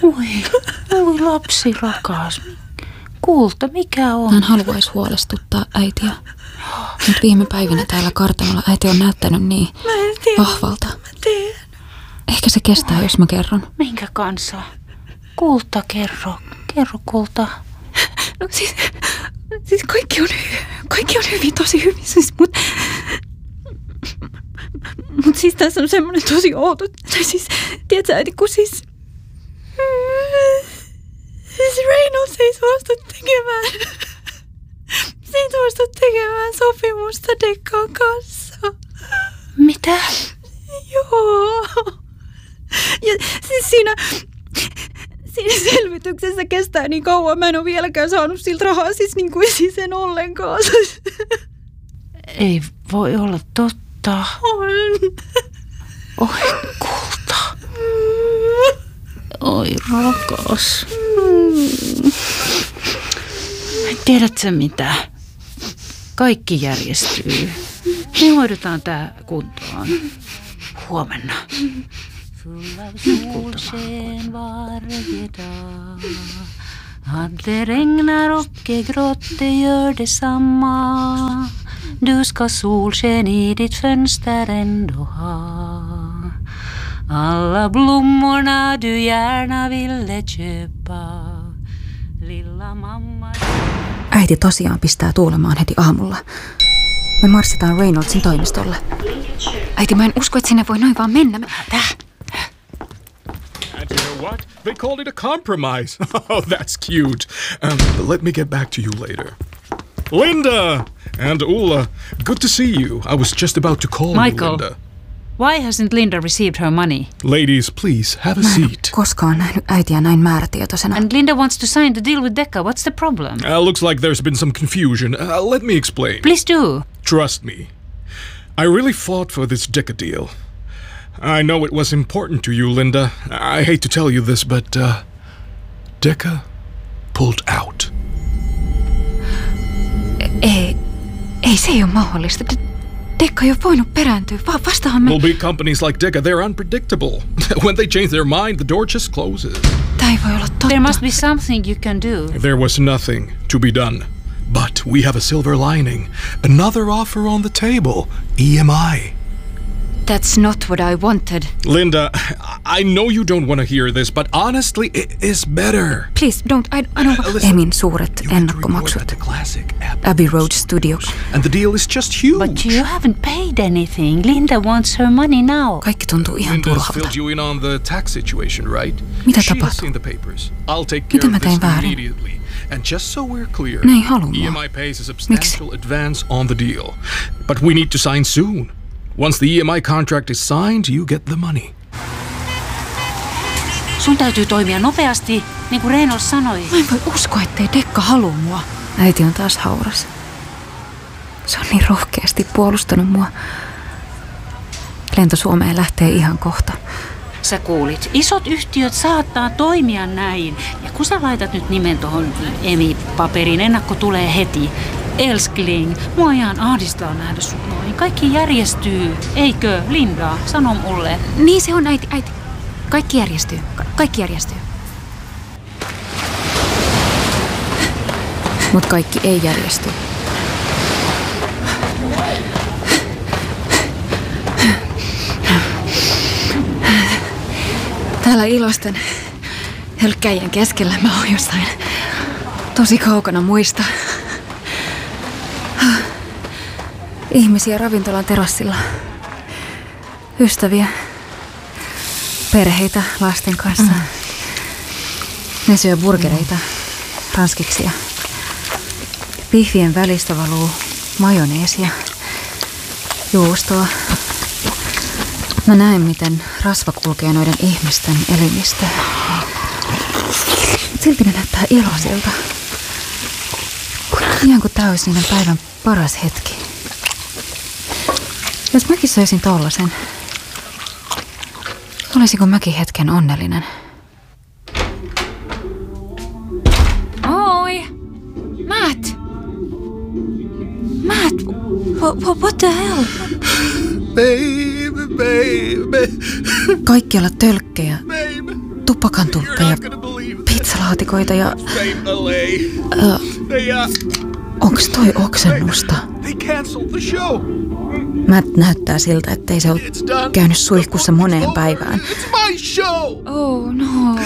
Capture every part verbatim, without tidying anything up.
Oi, oi lapsi rakas. Kulta, mikä on? Hän haluaisi huolestuttaa äitiä. Nyt viime päivinä täällä kartanolla äiti on näyttänyt niin vahvalta. Mä teen. Ehkä se kestää, jos mä kerron. Minkä kanssa? Kulta, kerro. Kerro, Kulta. No siis, siis kaikki, on, kaikki on hyvin, tosi hyvin. Siis, mutta mut siis tässä on semmoinen tosi outo. Siis, tiedätkö äiti, kun siis... Siis Reynolds ei suostu tekemään... Se ei suostu tekemään sopimusta Deccan kanssa. Mitä? Joo. Ja siis siinä... Siinä selvityksessä kestää niin kauan. Mä en ole vieläkään saanut siltä rahaa, siis niin kuin siis en ollenkaan. Ei voi olla totta. On. Oi, Kulta. Oi, rakas. Tiedätkö mitä? Kaikki järjestyy. Me hoidetaan tää kuntoon. Huomenna. Solsken varje dag. Att det regnar och är grått, det gör detsamma. Du ska solsken i ditt fönster ändå ha. Alla blommorna du gärna ville köpa. Lilla mamma... Äiti tosiaan pistää tuulemaan heti aamulla. Me marssitaan Reynoldsin toimistolle. Äiti, mä en usko, että sinne voi noin vaan mennä. Täh? And you know what? They called it a compromise. Oh, that's cute. Um, let me get back to you later. Linda and Ulla, good to see you. I was just about to call Michael, you, Linda. Why hasn't Linda received her money? Ladies, please, have a Mä en ole seat. koskaan nähnyt äitiä näin määrätietoisena. And Linda wants to sign the deal with Decca. What's the problem? Uh, looks like there's been some confusion. Uh, let me explain. Please do. Trust me. I really fought for this Decca deal. I know it was important to you, Linda. I hate to tell you this, but uh, Decca pulled out. Ei, ei se ei ole mahdollista. Decca ei ole voinut perääntyä. Va- vastahan me... Well, big companies like Decca, they're unpredictable. When they change their mind, the door just closes. Tää ei voi olla totta. There must be something you can do. There was nothing to be done. But we have a silver lining. Another offer on the table. E M I. That's not what I wanted. Linda, I know you don't want to hear this, but honestly, it is better. Please, don't. I, I don't... Uh, listen, Emin suuret you get to record ennakkomaksut. at the classic Abbey Road Studios. And the deal is just huge. But you haven't paid anything. Linda wants her money now. Kaikki tuntuu ihan Linda's turhalta. filled you in on the tax situation, right? Mitä She has tapahtui? seen the papers. I'll take Mitä care mä of tein this väärin? immediately. And just so we're clear, Ne ei halua mua. E M I pays a substantial advance on the deal. But we need to sign soon. Once the E M I contract is signed, you get the money. Sun täytyy toimia nopeasti, niin kuin Reynolds sanoi. Mä en voi uskoa, ettei Decca halua mua. Äiti on taas hauras. Se on niin rohkeasti puolustanut mua. Lento Suomeen lähtee ihan kohta. Sä kuulit, isot yhtiöt saattaa toimia näin. Ja kun sä laitat nyt nimen tohon Emi-paperiin, ennakko tulee heti. Elskling, mua ihan ahdistaa nähdä sut noin. Kaikki järjestyy, eikö, Linda? Sano mulle. Niin se on, äiti, äiti. Kaikki järjestyy. Ka- kaikki järjestyy. Mut kaikki ei järjesty. Täällä ilosten hölkkäjien keskellä mä oon jossain tosi kaukana muista. Ihmisiä ravintolan terassilla. Ystäviä. Perheitä lasten kanssa. Ne syö burgereita, ranskiksia. Pihvien välistä valuu majoneesia, juustoa. Mä näen, miten rasva kulkee noiden ihmisten elimistä. Silti ne näyttää iloisilta. Ihan kuin tää olisi niiden päivän paras hetki. Jos mäkin söisin tollasen, olisinko mäkin hetken onnellinen? Oi! Matt! Matt! What, what the hell? Baby, baby. Kaikkialla tölkkejä. Baby. tupakantuppeja, pizzalaatikoita ja... Uh, onks toi oksennusta? Matt näyttää siltä, ettei se ole käynyt suihkussa moneen päivään. Oh no.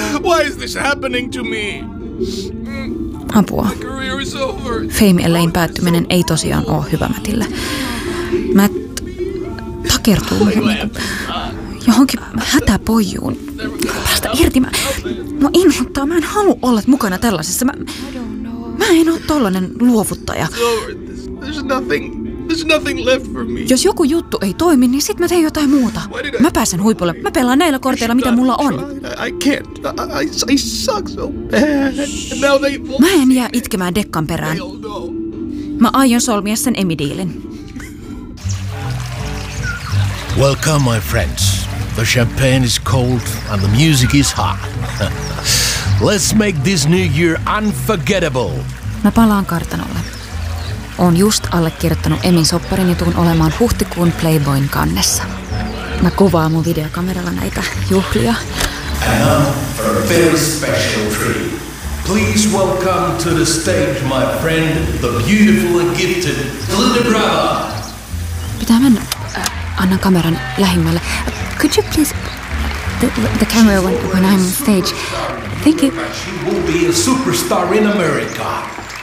Apua. Fame L A:n päättyminen ei tosiaan ole hyvä Mattille. Matt takertuu johonkin hätäpojuun. Päästä irti. Mä, mä inhottaa. Mä en halua olla mukana tällaisessa. Mä, mä en ole tollanen luovuttaja. Jos joku juttu ei toimi, niin sit mä teen jotain muuta. Mä pääsen huipulle. Mä pelaan näillä korteilla, mitä mulla on. Mä en jää itkemään Dekkan perään. Mä aion solmia sen Emmy-diilin. Welcome, my friends. The champagne is cold and the music is hot. Let's make this new year unforgettable. Mä palaan kartanolle. Oon just allekirjoittanut Emin sopparin ja tuun olemaan huhtikuun Playboyn kannessa. Mä kuvaan mun videokameralla näitä juhlia. And now for a very special treat. Please welcome to the stage, my friend, the beautiful and gifted Linda Brava. Pitää mennä. Äh, annan kameran lähimmälle. Could you please... The, the camera when, when I'm on stage. Thank you. She will be a superstar in America.